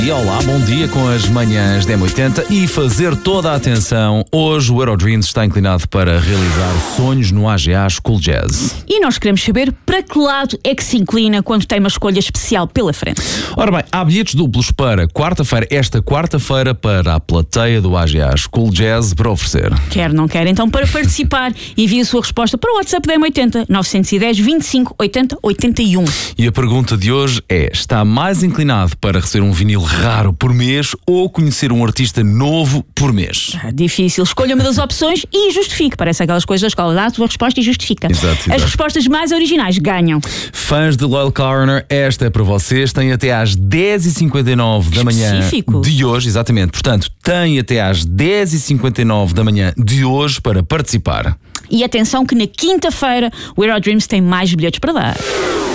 E olá, bom dia com as manhãs da M80 e fazer toda a atenção. Hoje o Eurodreams está inclinado para realizar sonhos no AGA School Jazz. E nós queremos saber para que lado é que se inclina quando tem uma escolha especial pela frente. Ora bem, há bilhetes duplos para esta quarta-feira para a plateia do AGA School Jazz para oferecer. Quer, não quer? Então, para participar, envie a sua resposta para o WhatsApp da M80 910 25 80 81. E a pergunta de hoje é: está mais inclinado para receber um vinil raro por mês ou conhecer um artista novo por mês? Difícil. Escolha uma das opções e justifique. Parece aquelas coisas da escola. Dá a sua resposta e justifica. Exato. As respostas mais originais ganham. Fãs de Loyal Corner, esta é para vocês. Tem até às 10h59 da manhã de hoje. Exatamente. Portanto, tem até às 10h59 da manhã de hoje para participar. E atenção que na quinta-feira o Eurodreams tem mais bilhetes para dar.